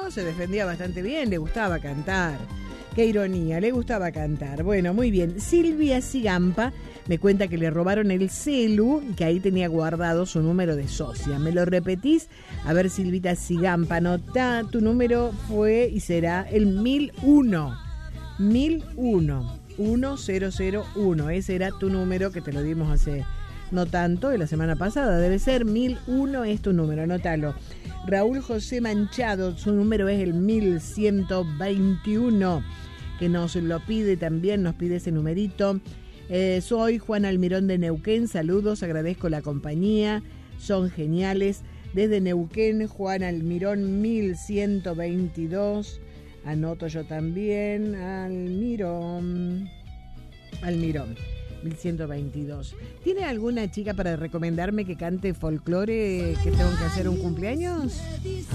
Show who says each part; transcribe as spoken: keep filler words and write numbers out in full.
Speaker 1: ¿no? Se defendía bastante bien, le gustaba cantar. Qué ironía, le gustaba cantar. Bueno, muy bien. Silvia Sigampa me cuenta que le robaron el celu y que ahí tenía guardado su número de socia. ¿Me lo repetís? A ver, Silvita Sigampa, anotá, tu número fue y será el mil uno. mil uno. uno cero cero uno. Ese era tu número que te lo dimos hace no tanto, de la semana pasada. Debe ser mil uno, es tu número, anótalo. Raúl José Manchado, su número es el mil ciento veintiuno, que nos lo pide también, nos pide ese numerito. Eh, soy Juan Almirón de Neuquén, saludos, agradezco la compañía, son geniales. Desde Neuquén, Juan Almirón mil ciento veintidós, anoto yo también, Almirón, Almirón. mil ciento veintidós. ¿Tiene alguna chica para recomendarme que cante folclore, que tengo que hacer un cumpleaños?